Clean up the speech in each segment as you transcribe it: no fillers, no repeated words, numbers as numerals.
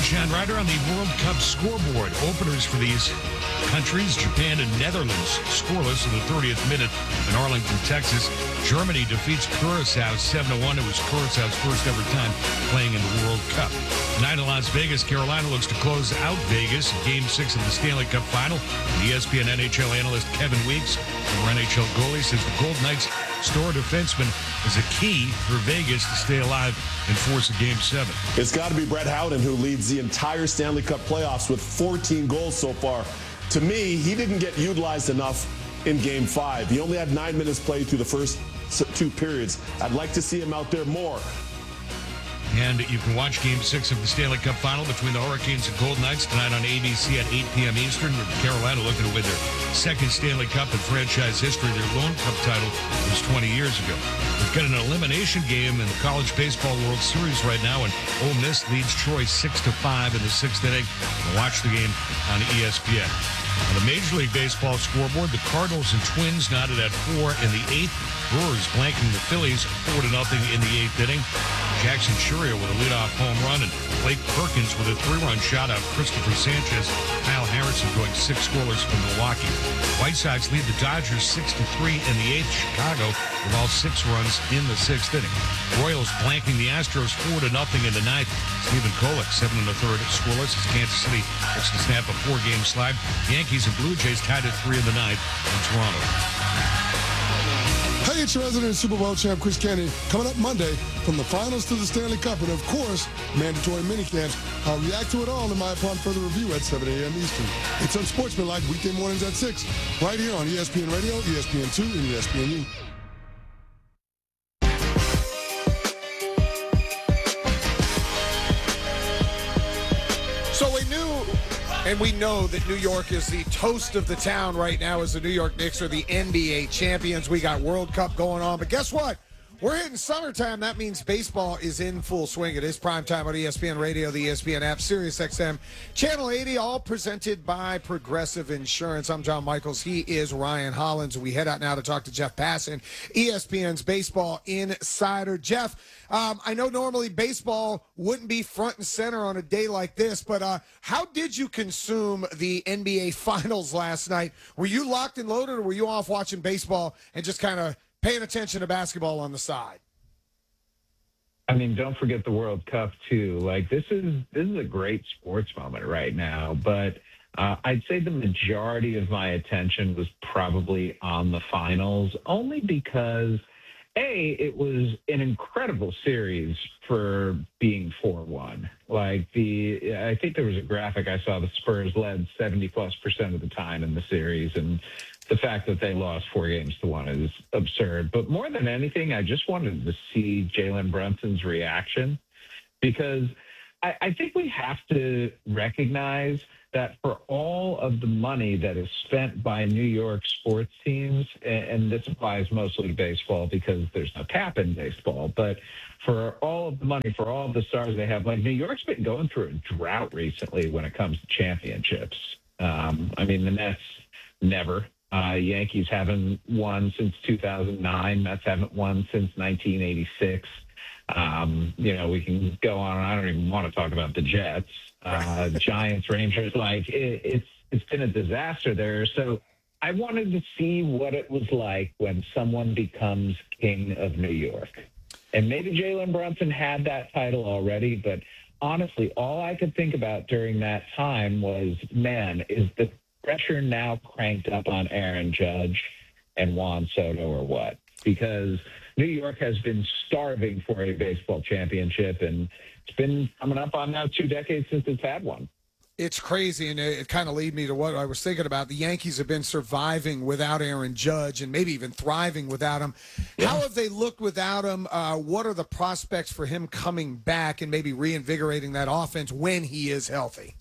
John Ryder on the World Cup scoreboard. Openers for these countries, Japan and Netherlands, scoreless in the 30th minute in Arlington, Texas. Germany defeats Curaçao 7-1. It was Curaçao's first ever time playing in the World Cup. Tonight in Las Vegas, Carolina looks to close out Vegas in Game 6 of the Stanley Cup Final. The ESPN NHL analyst Kevin Weeks, former NHL goalie, says the Golden Knights' star defenseman is a key for Vegas to stay alive and force a Game 7. It's got to be Brett Howden, who leads the entire Stanley Cup playoffs with 14 goals so far. To me, he didn't get utilized enough in Game 5. He only had 9 minutes played through the first 2 periods. I'd like to see him out there more. And you can watch Game 6 of the Stanley Cup Final between the Hurricanes and Golden Knights tonight on ABC at 8 p.m. Eastern. Carolina looking to win their second Stanley Cup in franchise history. Their lone Cup title was 20 years ago. We've got an elimination game in the College Baseball World Series right now, and Ole Miss leads Troy 6-5 in the 6th inning. Watch the game on ESPN. On the Major League Baseball scoreboard, the Cardinals and Twins knotted at 4 in the 8th. Brewers blanking the Phillies 4-0 in the 8th inning. Jackson Churio with a leadoff home run, and Blake Perkins with a 3-run shutout. Christopher Sanchez, Kyle Harrison going 6 scoreless from Milwaukee. White Sox lead the Dodgers 6-3 in the 8th. Chicago with all 6 runs in the 6th inning. Royals blanking the Astros 4-0 in the 9th. Stephen Kolek 7 1/3 scoreless as Kansas City looks to snap a 4-game slide. Yankees and Blue Jays tied at 3 in the 9th in Toronto. Hey, it's your resident Super Bowl champ, Chris Kenny. Coming up Monday, from the finals to the Stanley Cup, and of course, mandatory minicamps. I'll react to it all in my upon further review at 7 a.m. Eastern. It's Unsportsmanlike weekday mornings at 6, right here on ESPN Radio, ESPN2, and ESPNU. So we know that New York is the toast of the town right now as the New York Knicks are the NBA champions. We got World Cup going on. But guess what? We're hitting summertime. That means baseball is in full swing. It is primetime on ESPN Radio, the ESPN app, Sirius XM, Channel 80, all presented by Progressive Insurance. I'm John Michaels. He is Ryan Hollins. We head out now to talk to Jeff Passan, ESPN's baseball insider. Jeff, I know normally baseball wouldn't be front and center on a day like this, but how did you consume the NBA Finals last night? Were you locked and loaded, or were you off watching baseball and just kind of paying attention to basketball on the side? I mean, don't forget the World Cup too. Like this is a great sports moment right now, but I'd say the majority of my attention was probably on the finals, only because it was an incredible series for being 4-1. I think there was a graphic I saw, the Spurs led 70+% of the time in the series, and the fact that they lost 4-1 is absurd. But more than anything, I just wanted to see Jalen Brunson's reaction, because I think we have to recognize that for all of the money that is spent by New York sports teams, and this applies mostly to baseball because there's no cap in baseball, but for all of the money, for all of the stars they have, like New York's been going through a drought recently when it comes to championships. I mean, the Nets never. Yankees haven't won since 2009. Mets haven't won since 1986. We can go on. I don't even want to talk about the Jets, Giants, Rangers. It's been a disaster there. So I wanted to see what it was like when someone becomes king of New York. And maybe Jalen Brunson had that title already, but honestly, all I could think about during that time was, man, is the pressure now cranked up on Aaron Judge and Juan Soto or what? Because New York has been starving for a baseball championship, and it's been coming up on now 2 decades since it's had one. It's crazy, and it kind of lead me to what I was thinking about. The Yankees have been surviving without Aaron Judge and maybe even thriving without him. Yeah. How have they looked without him? What are the prospects for him coming back and maybe reinvigorating that offense when he is healthy?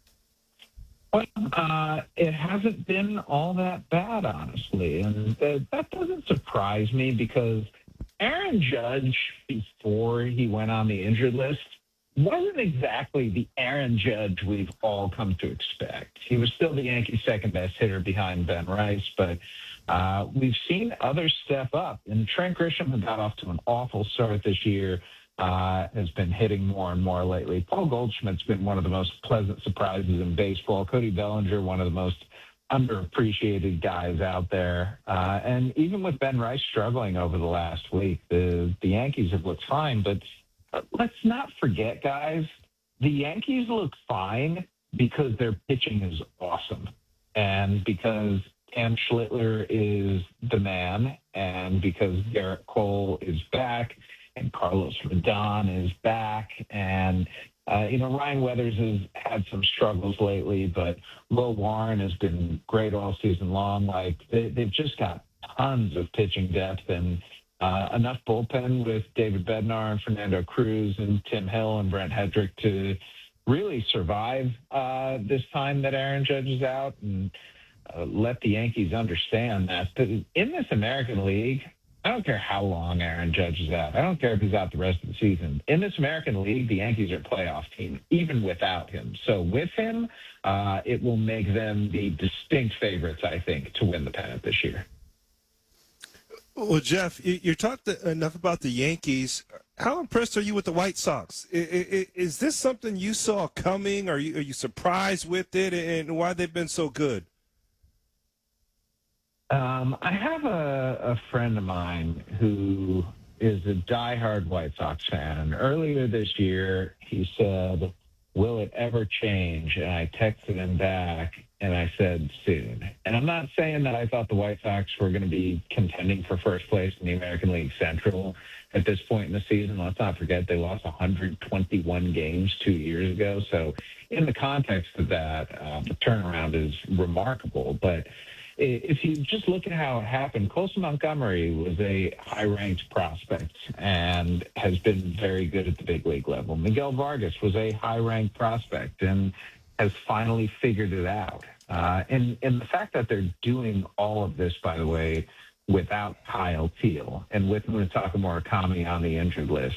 Well, it hasn't been all that bad, honestly, and that doesn't surprise me, because Aaron Judge, before he went on the injured list, wasn't exactly the Aaron Judge we've all come to expect. He was still the Yankees' second-best hitter behind Ben Rice, but we've seen others step up. And Trent Grisham got off to an awful start this year. has been hitting more and more lately. Paul Goldschmidt's been one of the most pleasant surprises in baseball. Cody Bellinger, one of the most underappreciated guys out there. And even with Ben Rice struggling over the last week, the Yankees have looked fine. But let's not forget, guys, the Yankees look fine because their pitching is awesome. And because Cam Schlittler is the man, and because Garrett Cole is back, and Carlos Rodon is back, and Ryan Weathers has had some struggles lately, but Will Warren has been great all season long. Like they've just got tons of pitching depth and enough bullpen with David Bednar and Fernando Cruz and Tim Hill and Brent Hedrick to really survive this time that Aaron Judge is out, and let the Yankees understand that. But in this American League, I don't care how long Aaron Judge is out. I don't care if he's out the rest of the season. In this American League, the Yankees are a playoff team, even without him. So with him, it will make them the distinct favorites, I think, to win the pennant this year. Well, Jeff, you talked enough about the Yankees. How impressed are you with the White Sox? Is this something you saw coming? Are you surprised with it, and why they've been so good? I have a friend of mine who is a diehard White Sox fan. And earlier this year, he said, "Will it ever change?" And I texted him back, and I said, "Soon." And I'm not saying that I thought the White Sox were going to be contending for first place in the American League Central at this point in the season. Let's not forget they lost 121 games 2 years ago. So in the context of that, the turnaround is remarkable. But if you just look at how it happened, Colson Montgomery was a high-ranked prospect and has been very good at the big league level. Miguel Vargas was a high-ranked prospect and has finally figured it out. And the fact that they're doing all of this, by the way, without Kyle Teal and with Munetaka Murakami on the injured list,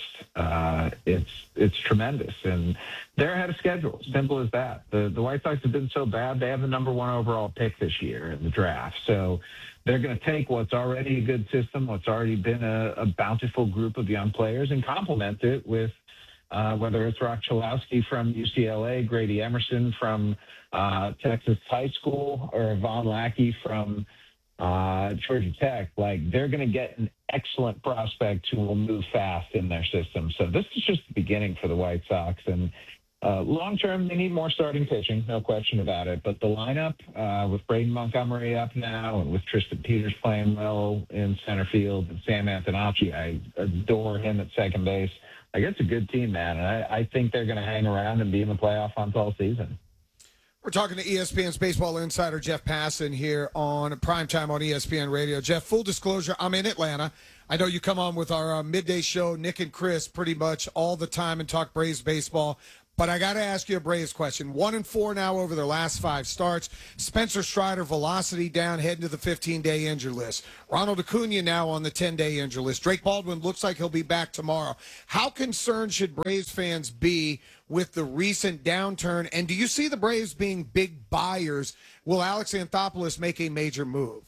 it's tremendous. And they're ahead of schedule. Simple as that. The White Sox have been so bad, they have the number one overall pick this year in the draft. So they're going to take what's already a good system, what's already been a bountiful group of young players, and complement it with whether it's Rock Chalowski from UCLA, Grady Emerson from Texas High School, or Von Lackey from Georgia Tech. Like, they're going to get an excellent prospect who will move fast in their system. So this is just the beginning for the White Sox. And long term, they need more starting pitching, no question about it. But the lineup, with Braden Montgomery up now and with Tristan Peters playing well in center field and Sam Antonacci, I adore him at second base. Like, it's a good team, man. And I think they're going to hang around and be in the playoff hunts all season. We're talking to ESPN's baseball insider Jeff Passan here on Primetime on ESPN Radio. Jeff, full disclosure, I'm in Atlanta. I know you come on with our midday show, Nick and Chris, pretty much all the time and talk Braves baseball. But I got to ask you a Braves question. 1-4 now over their last 5 starts. Spencer Strider, velocity down, heading to the 15-day injury list. Ronald Acuna now on the 10-day injury list. Drake Baldwin looks like he'll be back tomorrow. How concerned should Braves fans be with the recent downturn? And do you see the Braves being big buyers? Will Alex Anthopoulos make a major move?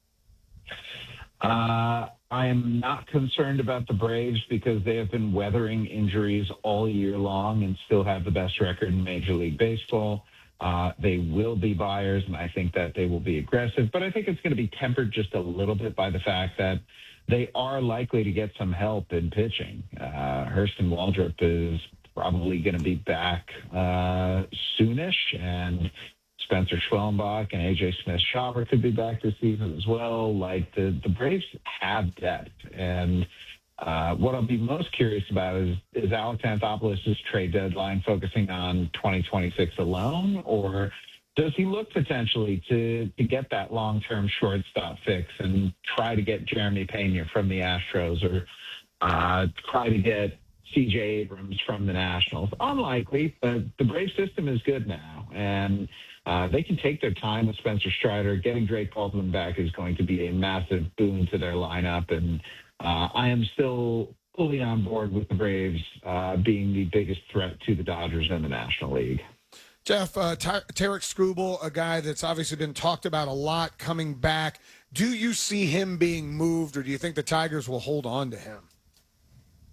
I am not concerned about the Braves because they have been weathering injuries all year long and still have the best record in Major League Baseball. They will be buyers, and I think that they will be aggressive. But I think it's going to be tempered just a little bit by the fact that they are likely to get some help in pitching. Hurston Waldrop is probably going to be back soonish, and Spencer Schwellenbach and A.J. Smith-Shawver could be back this season as well. Like, the Braves have depth. And what I'll be most curious about is Alex Anthopoulos' trade deadline focusing on 2026 alone, or does he look potentially to get that long-term shortstop fix and try to get Jeremy Pena from the Astros, or try to get C.J. Abrams from the Nationals? Unlikely, but the Brave system is good now, and they can take their time with Spencer Strider. Getting Drake Baldwin back is going to be a massive boon to their lineup, and I am still fully on board with the Braves being the biggest threat to the Dodgers in the National League. Jeff, Tarek Skubal, a guy that's obviously been talked about a lot, coming back. Do you see him being moved, or do you think the Tigers will hold on to him?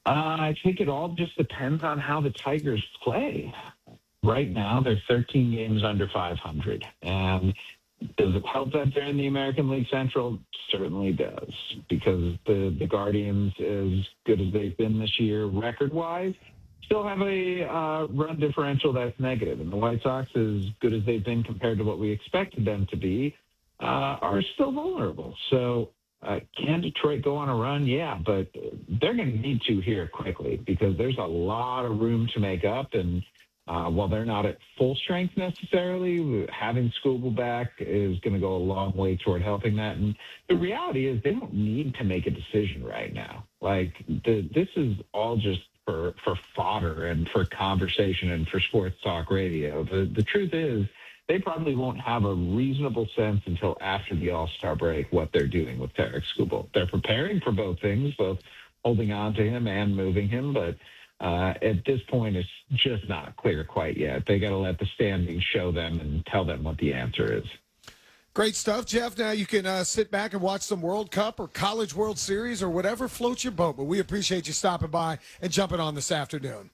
I think it all just depends on how the Tigers play. Right now, they're 13 games under 500. And does it help that they're in the American League Central? Certainly does, because the Guardians, as good as they've been this year record-wise, still have a run differential that's negative. And the White Sox, as good as they've been compared to what we expected them to be, are still vulnerable. So can Detroit go on a run? Yeah, but they're going to need to here quickly, because there's a lot of room to make up. And while they're not at full strength necessarily, having Skubal back is going to go a long way toward helping that. And the reality is they don't need to make a decision right now. Like, this is all just for fodder and for conversation and for sports talk radio. The truth is, they probably won't have a reasonable sense until after the All-Star break what they're doing with Tarik Skubal. They're preparing for both things, both holding on to him and moving him, but at this point, it's just not clear quite yet. They got to let the standings show them and tell them what the answer is. Great stuff, Jeff. Now you can sit back and watch some World Cup or College World Series or whatever floats your boat. But we appreciate you stopping by and jumping on this afternoon.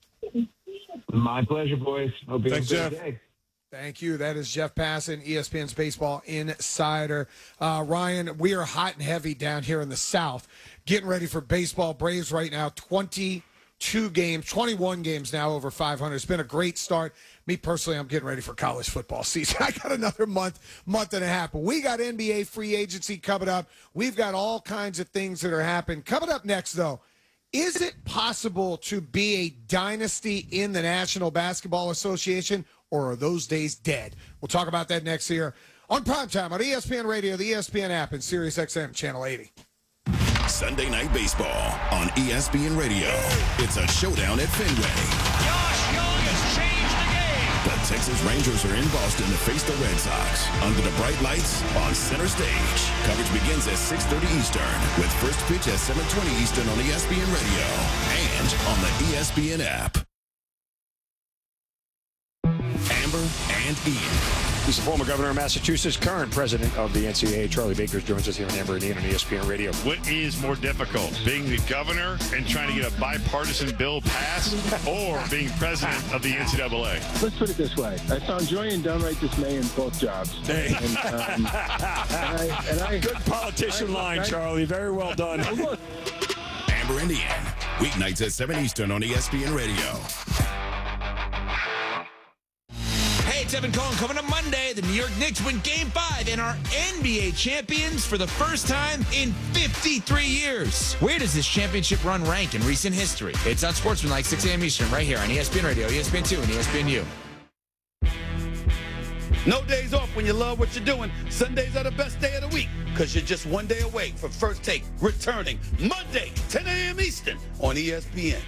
My pleasure, boys. Hope you have a good day. Thank you. That is Jeff Passan, ESPN's Baseball Insider. Ryan, we are hot and heavy down here in the South, getting ready for baseball. Braves right now, 21 games now over 500. It's been a great start. Me personally, I'm getting ready for college football season. I got another month and a half. But we got NBA free agency coming up. We've got all kinds of things that are happening. Coming up next, though, is it possible to be a dynasty in the National Basketball Association, or are those days dead? We'll talk about that next year on Primetime on ESPN Radio, the ESPN app, and SiriusXM Channel 80. Sunday Night Baseball on ESPN Radio. It's a showdown at Fenway. Josh Young has changed the game. The Texas Rangers are in Boston to face the Red Sox under the bright lights on center stage. Coverage begins at 6:30 Eastern with first pitch at 7:20 Eastern on ESPN Radio and on the ESPN app. Amber and Ian. He's the former governor of Massachusetts, current president of the NCAA. Charlie Baker joins us here on Amber and Ian on ESPN Radio. What is more difficult, being the governor and trying to get a bipartisan bill passed, or being president of the NCAA? Let's put it this way. I found joy and downright dismay in both jobs. Hey. Good politician line, Charlie. Very well done. Amber and Ian, weeknights at 7 Eastern on ESPN Radio. Hey, it's Evan Cohen. Coming up Monday, the New York Knicks win Game 5 and are NBA champions for the first time in 53 years. Where does this championship run rank in recent history? It's on Sportsmanlike, 6 a.m. Eastern, right here on ESPN Radio, ESPN2, and ESPNU. No days off when you love what you're doing. Sundays are the best day of the week because you're just one day away from First Take returning Monday, 10 a.m. Eastern on ESPN.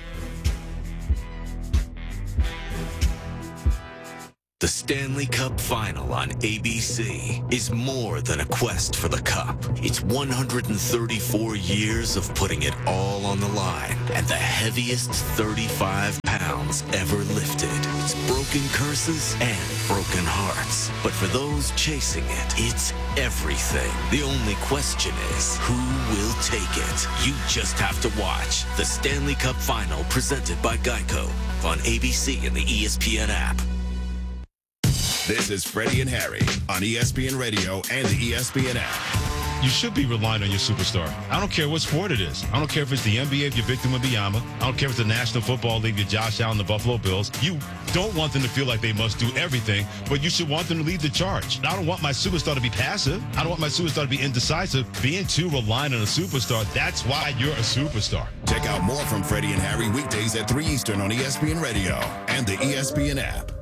The Stanley Cup Final on ABC is more than a quest for the cup. It's 134 years of putting it all on the line and the heaviest 35 pounds ever lifted. It's broken curses and broken hearts. But for those chasing it, it's everything. The only question is, who will take it? You just have to watch the Stanley Cup Final presented by Geico on ABC and the ESPN app. This is Freddie and Harry on ESPN Radio and the ESPN app. You should be relying on your superstar. I don't care what sport it is. I don't care if it's the NBA, if you're Victor Wembanyama. I don't care if it's the National Football League, you're Josh Allen, the Buffalo Bills. You don't want them to feel like they must do everything, but you should want them to lead the charge. I don't want my superstar to be passive. I don't want my superstar to be indecisive. Being too reliant on a superstar, that's why you're a superstar. Check out more from Freddie and Harry weekdays at 3 Eastern on ESPN Radio and the ESPN app.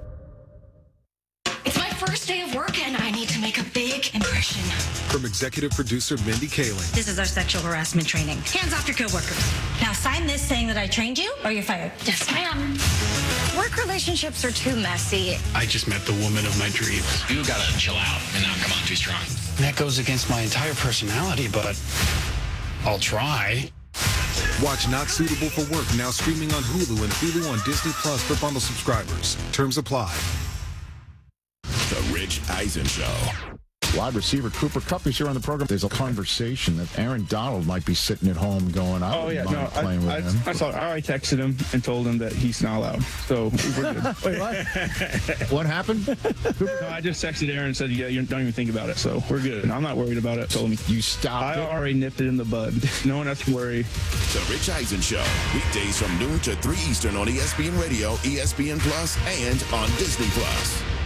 First day of work, and I need to make a big impression. From executive producer Mindy Kaling. This is our sexual harassment training. Hands off your coworkers. Now sign this saying that I trained you, or you're fired. Yes, ma'am. Work relationships are too messy. I just met the woman of my dreams. You gotta chill out and not come on too strong. That goes against my entire personality, but I'll try. Watch Not Suitable for Work now streaming on Hulu and Hulu on Disney Plus for bundle subscribers. Terms apply. The Rich Eisen Show. Wide receiver Cooper Kupp is here on the program. There's a conversation that Aaron Donald might be sitting at home going, I wouldn't mind playing with him. I already texted him and told him that he's not allowed. So we're good. Wait, what? What happened? No, I just texted Aaron and said, yeah, you don't even think about it. So we're good. I'm not worried about it. Told him. You stopped I already nipped it in the bud. No one has to worry. The Rich Eisen Show. Weekdays from noon to 3 Eastern on ESPN Radio, ESPN Plus, and on Disney Plus.